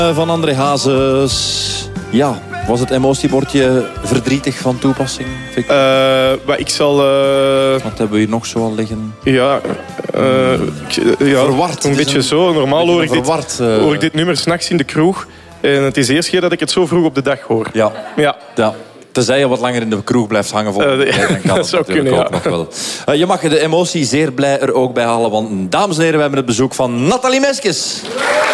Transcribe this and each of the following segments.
Van André Hazes. Ja, was het emotiebordje verdrietig van toepassing? Ik zal... Wat hebben we hier nog zo al liggen? Ja, verward. Een beetje zo. Normaal hoor ik dit nummer 's nachts in de kroeg. En het is de eerste keer dat ik het zo vroeg op de dag hoor. Ja. Tenzij je wat langer in de kroeg blijft hangen. Dan kan dat zou kunnen, ook nog wel. Je mag de emotie zeer blij er ook bij halen. Want, dames en heren, we hebben het bezoek van Nathalie Meskes.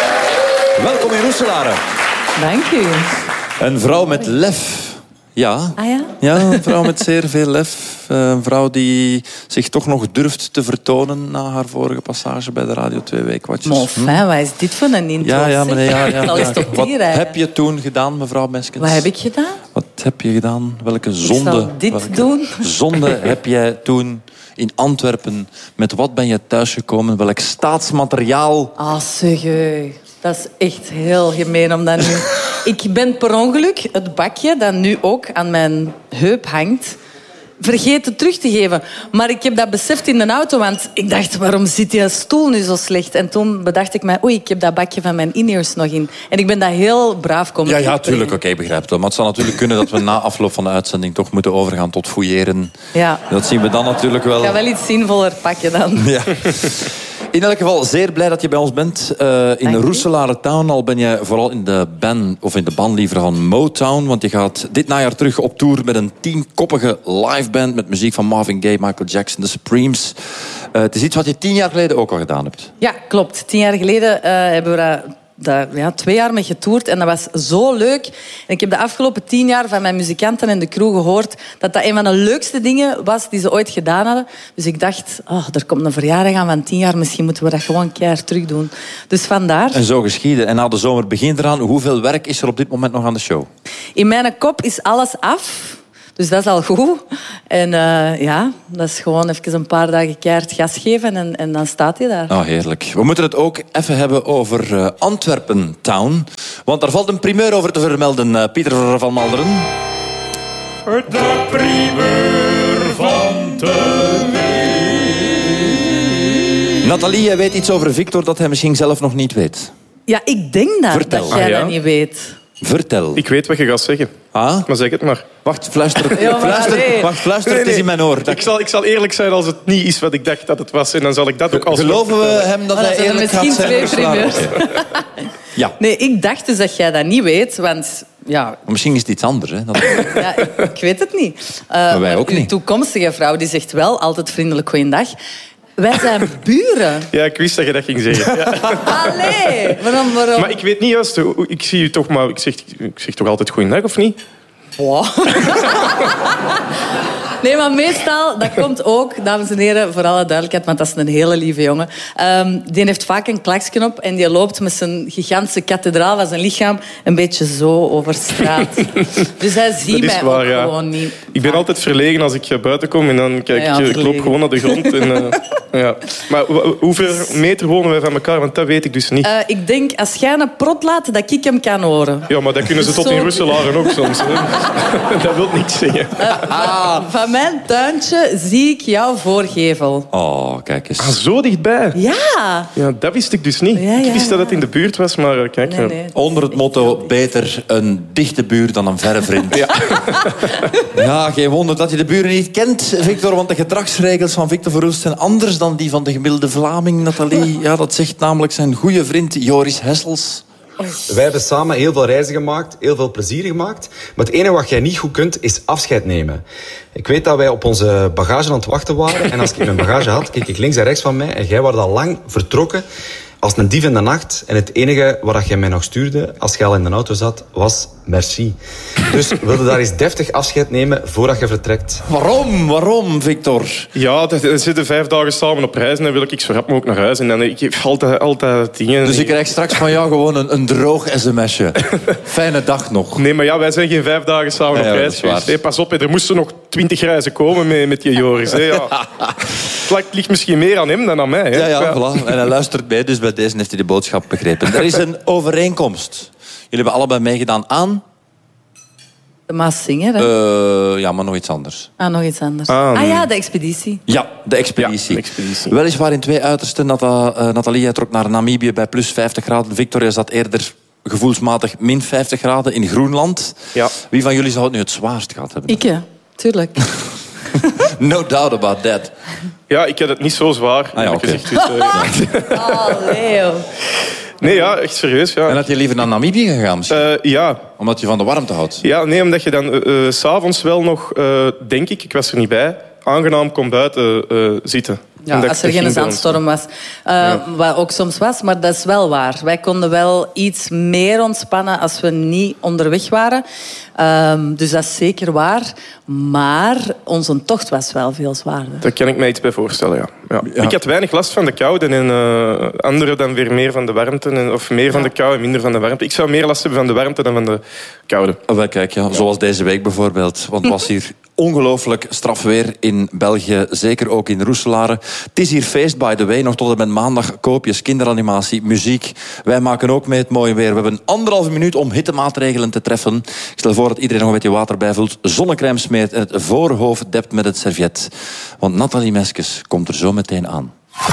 Welkom in Roeselare. Dank u. Een vrouw met lef. Ja. Ah ja? Ja, een vrouw met zeer veel lef. Een vrouw die zich toch nog durft te vertonen na haar vorige passage bij de Radio 2 Weekwatches. Maar fijn, wat is dit voor een intro? Ja, meneer. Wat hier, heb je toen gedaan, mevrouw Meskes? Wat heb ik gedaan? Wat heb je gedaan? Welke zonde? Ik zal dit doen. Zonde heb jij toen in Antwerpen? Met wat ben je thuisgekomen? Welk staatsmateriaal? Ah, zeg. Dat is echt heel gemeen om dat nu... Ik ben per ongeluk het bakje dat nu ook aan mijn heup hangt vergeten terug te geven. Maar ik heb dat beseft in de auto, want ik dacht, waarom zit die stoel nu zo slecht? En toen bedacht ik mij, ik heb dat bakje van mijn in-ears nog in. En ik ben dat heel braaf komen. Ja, tuurlijk, oké, begrijp het wel. Maar het zou natuurlijk kunnen dat we na afloop van de uitzending toch moeten overgaan tot fouilleren. Ja. Dat zien we dan natuurlijk wel. Ik ga wel iets zinvoller pakken dan. Ja. In elk geval zeer blij dat je bij ons bent. In Roeselare Town, al ben je vooral in de band, of in de band liever van Motown. Want je gaat dit najaar terug op tour met een 10-koppige liveband met muziek van Marvin Gaye, Michael Jackson, The Supremes. Het is iets wat je 10 jaar geleden ook al gedaan hebt. Ja, klopt. 10 jaar geleden hebben we daar 2 jaar mee getoerd en dat was zo leuk. En ik heb de afgelopen 10 jaar van mijn muzikanten in de crew gehoord dat dat een van de leukste dingen was die ze ooit gedaan hadden. Dus ik dacht, er komt een verjaardag aan van 10 jaar, misschien moeten we dat gewoon keihard terug doen. Dus vandaar. En zo geschieden. En na de zomer begint eraan. Hoeveel werk is er op dit moment nog aan de show? In mijn kop is alles af. Dus dat is al goed. En dat is gewoon even een paar dagen keihard gas geven en dan staat hij daar. Oh, heerlijk. We moeten het ook even hebben over Antwerpen Town. Want daar valt een primeur over te vermelden, Pieter van Malderen. De primeur van de week. Nathalie, jij weet iets over Victor dat hij misschien zelf nog niet weet. Ja, ik denk dat jij dat niet weet. Vertel. Ik weet wat je gaat zeggen. Ah? Maar zeg het maar. Wacht, fluister. Fluister. Het is in mijn oor. Ik zal eerlijk zijn als het niet is wat ik dacht dat het was. En dan zal ik dat ook als... Geloven we hem dat hij eerlijk gaat zijn? Misschien 2 primeurs. Ja. Nee, ik dacht dus dat jij dat niet weet, want... Ja. Maar misschien is het iets anders, hè? Ja, ik weet het niet. Maar wij ook niet. Uw toekomstige vrouw die zegt wel altijd vriendelijk goeiedag. Wij zijn buren. Ja, ik wist dat je dat ging zeggen. Ja. Allee, waarom? Maar ik weet niet juist... Ik zie je toch maar... Ik zeg toch altijd goeiedag, of niet? Wow. Nee, maar meestal, dat komt ook, dames en heren, voor alle duidelijkheid, want dat is een hele lieve jongen. Die heeft vaak een klaksknop en die loopt met zijn gigantische kathedraal van zijn lichaam een beetje zo over straat. Dus hij ziet mij waar, ook gewoon niet. Ik ben altijd verlegen als ik buiten kom en dan kijk ik loop gewoon naar de grond. En, ja. Maar hoeveel meter wonen wij van elkaar? Want dat weet ik dus niet. Ik denk, als jij een prot laat, dat ik hem kan horen. Ja, maar dat kunnen ze tot in Roeselare ook soms. Hè. Dat wil niks zeggen. Van mijn tuintje zie ik jouw voorgevel. Oh, kijk eens. Ah, zo dichtbij? Ja. Ja, dat wist ik dus niet. Ik wist dat het in de buurt was, maar kijk... Nee. Onder het motto, beter een dichte buur dan een verre vriend. Ja, geen wonder dat je de buren niet kent, Victor, want de gedragsregels van Victor Verhulst zijn anders dan die van de gemiddelde Vlaming, Nathalie. Ja, dat zegt namelijk zijn goede vriend Joris Hessels. Wij hebben samen heel veel reizen gemaakt, heel veel plezier gemaakt. Maar het enige wat jij niet goed kunt, is afscheid nemen. Ik weet dat wij op onze bagage aan het wachten waren. En als ik mijn bagage had, keek ik links en rechts van mij. En jij was al lang vertrokken als een dief in de nacht. En het enige wat jij mij nog stuurde, als je al in de auto zat, was merci. Dus wilde daar eens deftig afscheid nemen voordat je vertrekt. Waarom, Victor? Ja, we zitten 5 dagen samen op reis en dan wil ik zo rap mogelijk naar huis. En dan ik heb altijd dingen... Dus ik krijg straks van jou gewoon een droog sms'je. Fijne dag nog. Nee, maar ja, wij zijn geen 5 dagen samen op reis geweest. Hey, pas op, er moesten nog 20 reizen komen met je Joris. Hè, ja. Het ligt misschien meer aan hem dan aan mij. Hè. Ja, voilà. En hij luistert bij, dus bij deze heeft hij de boodschap begrepen. Er is een overeenkomst. Jullie hebben allebei meegedaan aan... De Maas zingen, ja, maar nog iets anders. Nog iets anders. Ja, de expeditie. Ja, de expeditie. Ja, de expeditie. Weliswaar in 2 uitersten. Nathalie trok naar Namibië bij plus 50 graden. Victoria zat eerder gevoelsmatig min 50 graden in Groenland. Ja. Wie van jullie zou het nu het zwaarst gehad hebben? Ik, tuurlijk. No doubt about that. Ja, ik had het niet zo zwaar. Ah, ja, oké. Gezegd, dus, Oh, Leo. Nee, ja, echt serieus. Ja. En had je liever naar Namibië gegaan misschien? Ja. Omdat je van de warmte houdt? Ja, nee, omdat je dan 's avonds wel nog, denk ik was er niet bij, aangenaam kon buiten zitten. Ja, als er geen zandstorm was. Wat ook soms was, maar dat is wel waar. Wij konden wel iets meer ontspannen als we niet onderweg waren. Dus dat is zeker waar. Maar onze tocht was wel veel zwaarder. Daar kan ik mij iets bij voorstellen, ja. Ja. Ik had weinig last van de koude en anderen dan weer meer van de warmte. Of meer van de kou en minder van de warmte. Ik zou meer last hebben van de warmte dan van de koude. Wel, kijk, ja, zoals deze week bijvoorbeeld. Want het was hier ongelooflijk straf weer in België. Zeker ook in Roeselare. Het is hier feest, by the way. Nog tot en met maandag koopjes, kinderanimatie, muziek. Wij maken ook mee het mooie weer. We hebben 1,5 minuut om hittemaatregelen te treffen. Ik stel voor dat iedereen nog een beetje water bijvult, zonnecrème smeert en het voorhoofd dept met het servet. Want Nathalie Meskes komt er zo meteen aan.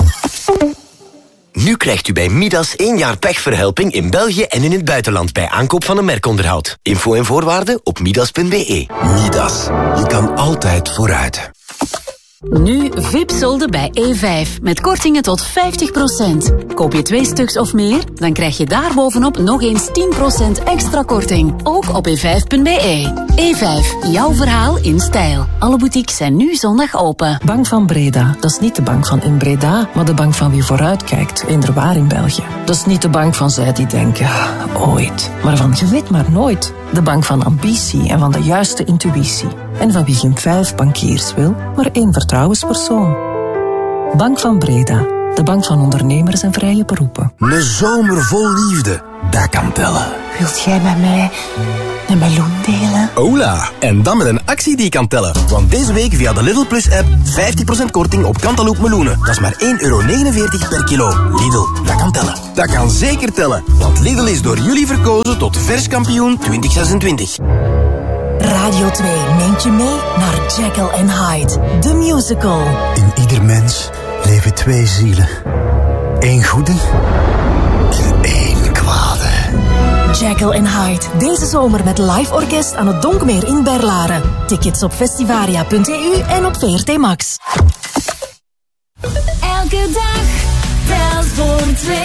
Nu krijgt u bij Midas 1 jaar pechverhelping in België en in het buitenland bij aankoop van een merkonderhoud. Info en voorwaarden op midas.be. Midas. Je kan altijd vooruit. Nu VIP-solden bij E5 met kortingen tot 50%. Koop je 2 stuks of meer, dan krijg je daarbovenop nog eens 10% extra korting. Ook op e5.be. E5, jouw verhaal in stijl. Alle boutiques zijn nu zondag open. Bank van Breda, dat is niet de bank van in Breda, maar de bank van wie vooruitkijkt, inderwaar in België. Dat is niet de bank van zij die denken, ooit. Maar van je weet maar nooit. De bank van ambitie en van de juiste intuïtie. En van wie geen 5 bankiers wil, maar 1 vertrouwenspersoon. Bank van Breda, de bank van ondernemers en vrije beroepen. Een zomer vol liefde, dat kan tellen. Wilt jij met mij een meloen delen? Hola! En dan met een actie die kan tellen. Want deze week via de Lidl Plus app 50% korting op Cantaloupe meloenen. Dat is maar €1,49 per kilo. Lidl, dat kan tellen. Dat kan zeker tellen. Want Lidl is door jullie verkozen tot verskampioen 2026. Radio 2 neemt je mee naar Jekyll and Hyde, de musical. In ieder mens leven 2 zielen. 1 goede en 1 kwade. Jekyll and Hyde, deze zomer met live orkest aan het Donkmeer in Berlaren. Tickets op festivaria.eu en op VRT Max. Elke dag telt voor 2.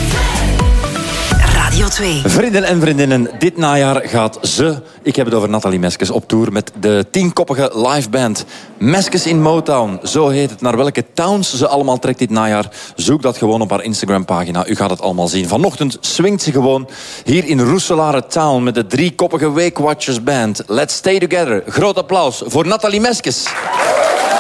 Radio 2. Vrienden en vriendinnen, dit najaar gaat ze, ik heb het over Nathalie Meskes, op tour met de 10-koppige liveband Meskes in Motown. Zo heet het. Naar welke towns ze allemaal trekt dit najaar, zoek dat gewoon op haar Instagram-pagina. U gaat het allemaal zien. Vanochtend swingt ze gewoon hier in Roeselare Town met de 3-koppige Wake Watchers Band. Let's stay together. Groot applaus voor Nathalie Meskes.